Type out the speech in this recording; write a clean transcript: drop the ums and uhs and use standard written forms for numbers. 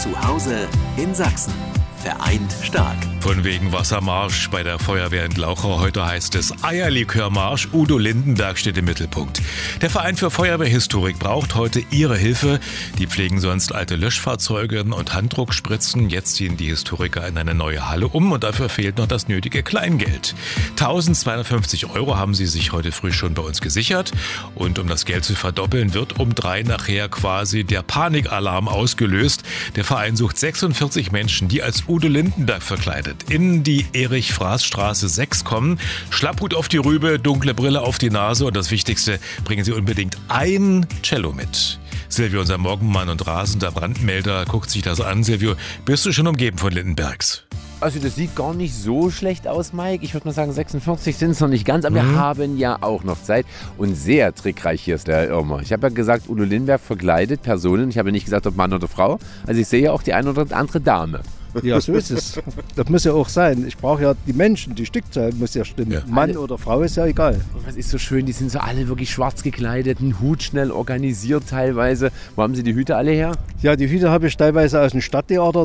Zu Hause in Sachsen. Vereint stark. Von wegen Wassermarsch bei der Feuerwehr in Glauchau. Heute heißt es Eierlikörmarsch. Udo Lindenberg steht im Mittelpunkt. Der Verein für Feuerwehrhistorik braucht heute Ihre Hilfe. Die pflegen sonst alte Löschfahrzeuge und Handdruckspritzen. Jetzt ziehen die Historiker in eine neue Halle um und dafür fehlt noch das nötige Kleingeld. 1.250 € haben sie sich heute früh schon bei uns gesichert. Und um das Geld zu verdoppeln, wird um 3 nachher quasi der Panikalarm ausgelöst. Der Verein sucht 46 Menschen, die als Udo Lindenberg verkleidet in die Erich-Fraß-Straße 6 kommen. Schlapphut auf die Rübe, dunkle Brille auf die Nase und das Wichtigste, bringen Sie unbedingt ein Cello mit. Silvio, unser Morgenmann und rasender Brandmelder, guckt sich das an. Silvio, bist du schon umgeben von Lindenbergs? Also das sieht gar nicht so schlecht aus, Mike. Ich würde mal sagen, 46 sind es noch nicht ganz, aber wir haben ja auch noch Zeit. Und sehr trickreich hier ist der Herr Irmer. Ich habe ja gesagt, Udo Lindenberg verkleidet Personen. Ich habe ja nicht gesagt, ob Mann oder Frau. Also ich sehe ja auch die eine oder andere Dame. Ja, so ist es. Das muss ja auch sein. Ich brauche ja die Menschen, die Stückzahl muss ja stimmen. Ja. Mann oder Frau ist ja egal. Und was ist so schön, die sind so alle wirklich schwarz gekleidet, ein Hut schnell organisiert teilweise. Wo haben Sie die Hüte alle her? Ja, die Hüte habe ich teilweise aus dem Stadttheater.